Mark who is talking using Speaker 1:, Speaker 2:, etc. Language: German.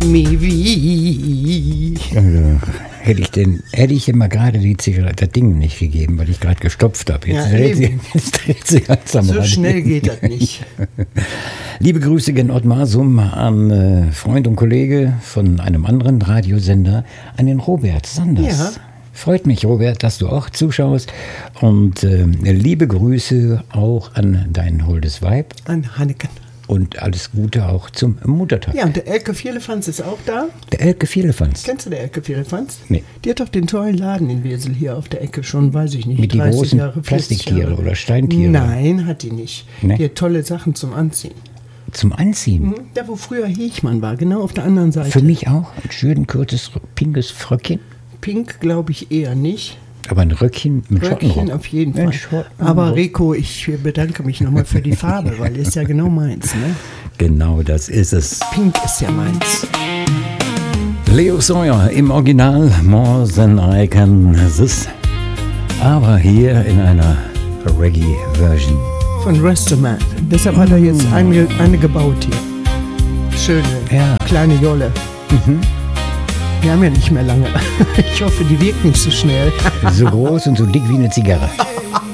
Speaker 1: Mivi.
Speaker 2: Hätte ich immer gerade die Zigarette, das Ding nicht gegeben, weil ich gerade gestopft habe. Jetzt,
Speaker 1: Ja,
Speaker 2: jetzt dreht sie ganz am
Speaker 1: So
Speaker 2: Rad.
Speaker 1: schnell geht das nicht.
Speaker 2: Liebe Grüße gen Ottmar Summ an Freund und Kollege von einem anderen Radiosender, an den Robert Sanders.
Speaker 1: Ja.
Speaker 2: Freut mich, Robert, dass du auch zuschaust. Und liebe Grüße auch an dein holdes Weib.
Speaker 1: An Hanneken.
Speaker 2: Und alles Gute auch zum Muttertag.
Speaker 1: Ja, und der Elke Vierlefanz ist auch da.
Speaker 2: Der Elke Vierlefanz.
Speaker 1: Kennst du der Elke Vierlefanz?
Speaker 2: Nee.
Speaker 1: Die hat doch den tollen Laden in Wesel hier auf der Ecke schon, weiß ich nicht,
Speaker 2: Mit die
Speaker 1: 30
Speaker 2: großen
Speaker 1: Jahre, 40
Speaker 2: Plastiktiere
Speaker 1: Jahre.
Speaker 2: oder Steintiere?
Speaker 1: Nein, hat die nicht.
Speaker 2: Nee.
Speaker 1: Die hat tolle Sachen zum Anziehen.
Speaker 2: Zum Anziehen?
Speaker 1: Da, wo früher Hiechmann war, genau auf der anderen Seite.
Speaker 2: Für mich auch ein schön kurzes, pinkes Fröckchen.
Speaker 1: Pink glaube ich eher nicht.
Speaker 2: Aber ein Röckchen mit
Speaker 1: Röckchen
Speaker 2: Schottenrock.
Speaker 1: auf jeden
Speaker 2: Ein
Speaker 1: Fall.
Speaker 2: Schottenrock.
Speaker 1: Aber Rico, ich bedanke mich nochmal für die Farbe, weil ist ja genau meins. Ne?
Speaker 2: Genau, das ist es.
Speaker 1: Pink ist ja meins.
Speaker 2: Leo Sawyer im Original More Than I Can This. Aber hier in einer Reggae-Version.
Speaker 1: Von Rastaman. Deshalb hat er jetzt eine gebaut hier. Schöne,
Speaker 2: Ja.
Speaker 1: kleine Jolle. Wir haben ja nicht mehr lange. Ich hoffe, die wirkt nicht so schnell.
Speaker 2: So groß und so dick wie eine Zigarre.